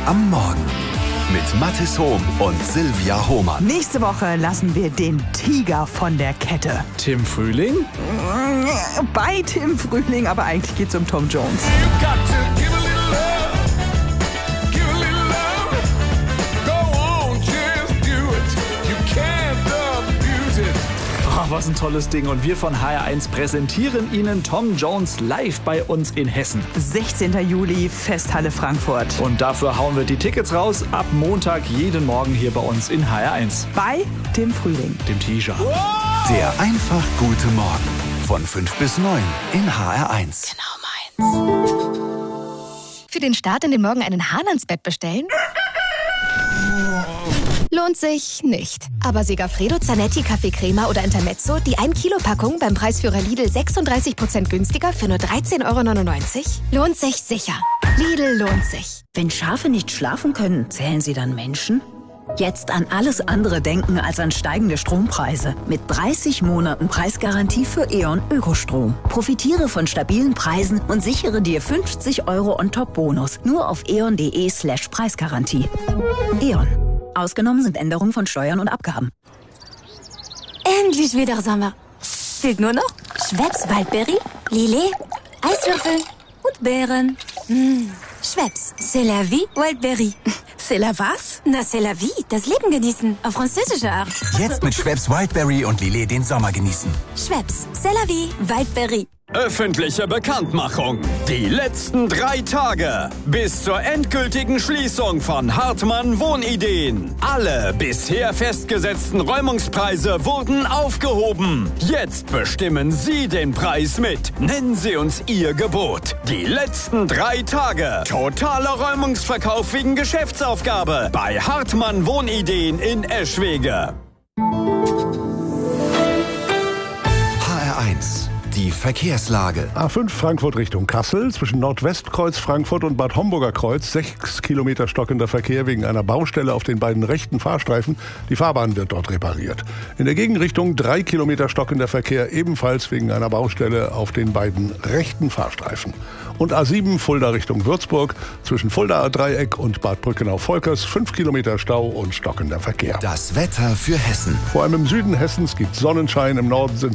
am Morgen mit Mathis Hohm und Silvia Hohmann. Nächste Woche lassen wir den Tiger von der Kette. Tim Frühling? Bei Tim Frühling, aber eigentlich geht's um Tom Jones. Oh, was ein tolles Ding. Und wir von HR1 präsentieren Ihnen Tom Jones live bei uns in Hessen. 16. Juli, Festhalle Frankfurt. Und dafür hauen wir die Tickets raus ab Montag jeden Morgen hier bei uns in HR1. Bei Tim Frühling. Dem Tiger. Der einfach gute Morgen von 5 bis 9 in HR1. Genau meins. Für den Start in den Morgen einen Hahn ans Bett bestellen? Lohnt sich nicht. Aber Segafredo, Zanetti, Kaffee Crema oder Intermezzo, die 1-Kilo-Packung beim Preisführer Lidl 36% günstiger für nur 13,99 €? Lohnt sich sicher. Lidl lohnt sich. Wenn Schafe nicht schlafen können, zählen sie dann Menschen? Jetzt an alles andere denken als an steigende Strompreise. Mit 30 Monaten Preisgarantie für E.ON Ökostrom. Profitiere von stabilen Preisen und sichere dir 50 € On-Top-Bonus. Nur auf eon.de/Preisgarantie. E.ON. Ausgenommen sind Änderungen von Steuern und Abgaben. Endlich wieder Sommer. Fehlt nur noch Schweppes Waldbeere, Lillet, Eiswürfel und Beeren. Schweppes, c'est la vie, Wildberry. C'est la was? Na, c'est la vie, das Leben genießen, auf französische Art. Jetzt mit Schweppes Wildberry und Lillet den Sommer genießen. Schweppes, c'est la vie, Wildberry. Öffentliche Bekanntmachung. Die letzten 3 Tage bis zur endgültigen Schließung von Hartmann Wohnideen. Alle bisher festgesetzten Räumungspreise wurden aufgehoben. Jetzt bestimmen Sie den Preis mit. Nennen Sie uns Ihr Gebot. Die letzten 3 Tage. Totaler Räumungsverkauf wegen Geschäftsaufgabe bei Hartmann Wohnideen in Eschwege. HR1. Die Verkehrslage. A5 Frankfurt Richtung Kassel, zwischen Nordwestkreuz Frankfurt und Bad Homburger Kreuz 6 Kilometer stockender Verkehr wegen einer Baustelle auf den beiden rechten Fahrstreifen. Die Fahrbahn wird dort repariert. In der Gegenrichtung 3 Kilometer stockender Verkehr, ebenfalls wegen einer Baustelle auf den beiden rechten Fahrstreifen. Und A7 Fulda Richtung Würzburg, zwischen Fuldaer Dreieck und Bad Brückenau-Volkers 5 Kilometer Stau und stockender Verkehr. Das Wetter für Hessen. Vor allem im Süden Hessens gibt es Sonnenschein, im Norden sind